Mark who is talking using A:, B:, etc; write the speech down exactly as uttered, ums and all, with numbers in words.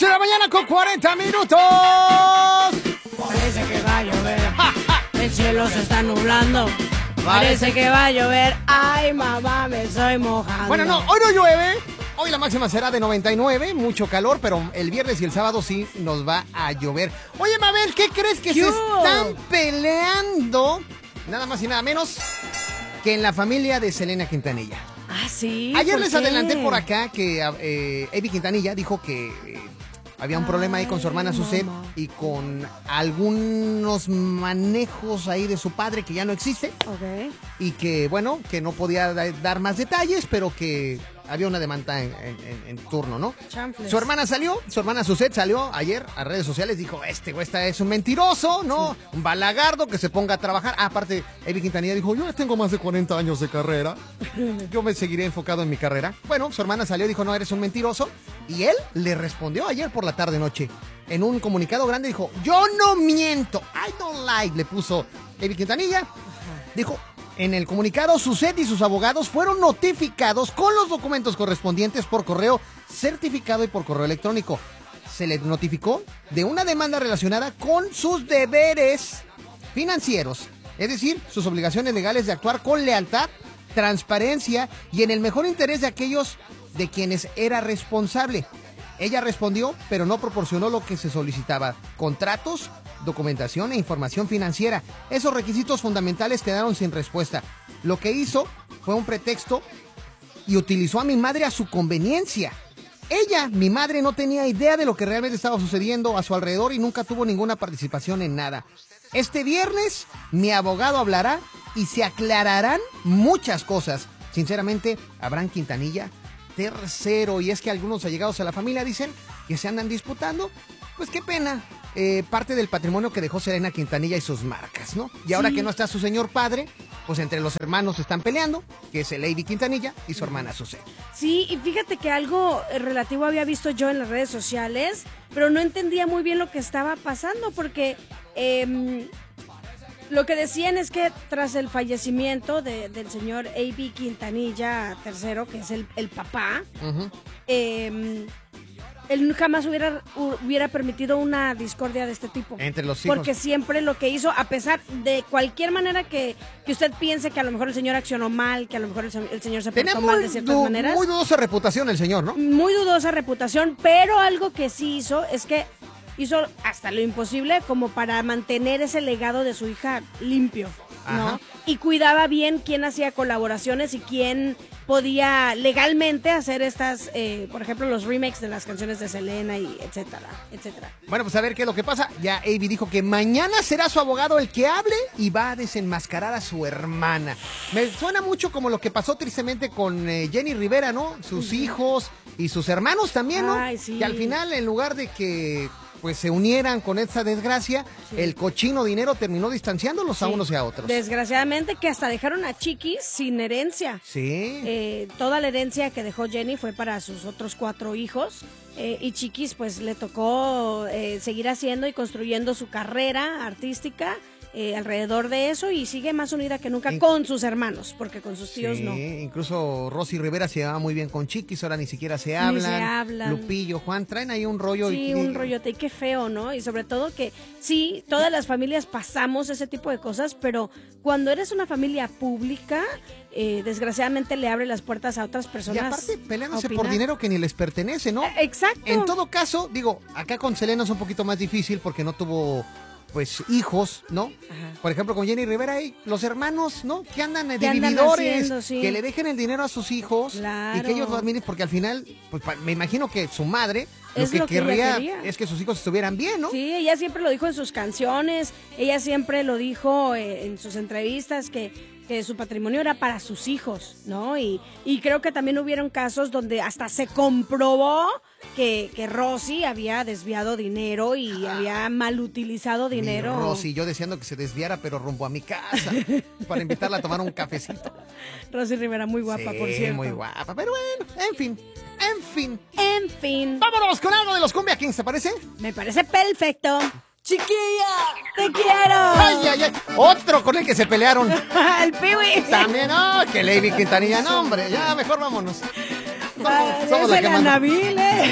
A: ocho de la mañana con cuarenta minutos.
B: Parece que va a llover. El cielo se está nublando. Parece que va a llover. Ay, mamá, me estoy mojando.
A: Bueno, no, hoy no llueve. Hoy la máxima será de noventa y nueve, mucho calor, pero el viernes y el sábado sí nos va a llover. Oye, Mabel, ¿qué crees que
B: ¿Qué
A: se
B: hubo?
A: están peleando? Nada más y nada menos que en la familia de Selena Quintanilla.
B: Ah, sí.
A: Ayer
B: ¿por
A: les
B: qué?
A: adelanté por acá que eh, Avi Quintanilla dijo que eh, había un problema ahí con su hermana
B: Ay,
A: Suzette
B: mamá.
A: y con algunos manejos ahí de su padre que ya no existe.
B: Ok.
A: Y que, bueno, que no podía da- dar más detalles, pero que había una demanda en, en- en- en turno, ¿no?
B: Chanfles.
A: Su hermana salió, su hermana Suzette salió ayer a redes sociales, dijo, este güey esta es un mentiroso, ¿no? Un balagardo que se ponga a trabajar. Ah, aparte, Avi Quintanilla dijo, yo ya tengo más de cuarenta años de carrera, yo me seguiré enfocado en mi carrera. Bueno, su hermana salió y dijo, no, eres un mentiroso. Y él le respondió ayer por la tarde-noche. En un comunicado grande dijo, yo no miento, I don't lie, le puso Avi Quintanilla. Dijo, en el comunicado, Suzette y sus abogados fueron notificados con los documentos correspondientes por correo certificado y por correo electrónico. Se les notificó de una demanda relacionada con sus deberes financieros, es decir, sus obligaciones legales de actuar con lealtad, transparencia y en el mejor interés de aquellos de quienes era responsable. Ella respondió, pero no proporcionó lo que se solicitaba: contratos, documentación e información financiera. Esos requisitos fundamentales quedaron sin respuesta. Lo que hizo fue un pretexto y utilizó a mi madre a su conveniencia. Ella, mi madre, no tenía idea de lo que realmente estaba sucediendo a su alrededor y nunca tuvo ninguna participación en nada. Este viernes, mi abogado hablará y se aclararán muchas cosas. Sinceramente, Abraham Quintanilla, tercero, y es que algunos allegados a la familia dicen que se andan disputando. Pues qué pena, eh, parte del patrimonio que dejó Selena Quintanilla y sus marcas, ¿no? Y ahora
B: Sí.
A: que no está su señor padre, pues entre los hermanos están peleando, que es el Avi Quintanilla y su hermana Suzette.
B: Sí, y fíjate que algo eh, relativo había visto yo en las redes sociales, pero no entendía muy bien lo que estaba pasando, porque em, lo que decían es que tras el fallecimiento de- del señor Avi Quintanilla tercero, que es el, el papá,
A: Ujú.
B: em, él jamás hubiera, hubiera permitido una discordia de este tipo.
A: Entre los hijos.
B: Porque siempre lo que hizo, a pesar de cualquier manera que, que usted piense que a lo mejor el señor accionó mal, que a lo mejor el, se- el señor se
A: Tenía
B: portó mal
A: muy,
B: de ciertas
A: du-
B: maneras,
A: muy dudosa reputación el señor, ¿no?
B: muy dudosa reputación, pero algo que sí hizo es que hizo hasta lo imposible como para mantener ese legado de su hija limpio, ¿no?
A: Ajá.
B: Y cuidaba bien quién hacía colaboraciones y quién podía legalmente hacer estas, eh, por ejemplo, los remakes de las canciones de Selena y etcétera, etcétera.
A: Bueno, pues a ver qué es lo que pasa. Ya Avi dijo que mañana será su abogado el que hable y va a desenmascarar a su hermana. Me suena mucho como lo que pasó tristemente con eh, Jenny Rivera, ¿no? Sus hijos y sus hermanos también, ¿no?
B: Ay, sí.
A: Que al final, en lugar de que pues se unieran con esta desgracia, el cochino dinero terminó distanciándolos a
B: Sí.
A: unos y a otros.
B: Desgraciadamente que hasta dejaron a Chiquis sin herencia.
A: Sí.
B: Eh, toda la herencia que dejó Jenny fue para sus otros cuatro hijos, eh, y Chiquis pues le tocó eh, seguir haciendo y construyendo su carrera artística eh, alrededor de eso, y sigue más unida que nunca
A: In-
B: con sus hermanos, porque con sus tíos
A: Sí,
B: no.
A: incluso Rosy Rivera se llevaba muy bien con Chiquis, ahora ni siquiera se hablan.
B: se hablan.
A: Lupillo, Juan, traen ahí un rollo.
B: Sí,
A: y-
B: un rollote, y qué feo, ¿no? Y sobre todo que sí, todas las familias pasamos ese tipo de cosas, pero cuando eres una familia pública, eh, desgraciadamente le abre las puertas a otras
A: Y
B: personas.
A: aparte,
B: a
A: peleándose por
B: opinar.
A: dinero que ni les pertenece, ¿no?
B: Eh, Exacto.
A: En todo caso, digo, acá con Selena es un poquito más difícil porque no tuvo, pues, hijos, ¿no?
B: Ajá.
A: Por ejemplo, con Jenny Rivera y los hermanos, ¿no? Que andan eh,
B: ¿Qué
A: de
B: andan
A: vividores,
B: haciendo? Sí.
A: que le dejen el dinero a sus hijos
B: Claro.
A: y que ellos lo admiren, porque al final, pues, pa- me imagino que su madre lo
B: Es
A: que
B: lo que ella
A: querría
B: quería.
A: es que sus hijos estuvieran bien, ¿no?
B: Sí, ella siempre lo dijo en sus canciones, ella siempre lo dijo eh, en sus entrevistas, que, que su patrimonio era para sus hijos, ¿no? Y, y creo que también hubieron casos donde hasta se comprobó que, que Rosy había desviado dinero y había mal utilizado dinero.
A: Mi Rosy, yo deseando que se desviara, pero rumbo a mi casa, para invitarla a tomar un cafecito.
B: Rosy Rivera, muy guapa,
A: Sí,
B: por cierto.
A: muy guapa, pero bueno, en fin, en fin.
B: En fin,
A: Vámonos con algo de los Cumbia Kings, ¿te parece?
B: me parece perfecto.
C: Chiquilla,
B: ¡Te quiero!
A: Ay, ay, ay, otro con el que se pelearon.
B: ¡El Piwi!
A: También, no, que Lady Quintanilla, no, hombre, ya mejor vámonos. Somos,
B: Ah,
A: somos
B: es
A: la
B: el
A: que manda.
B: Anabile.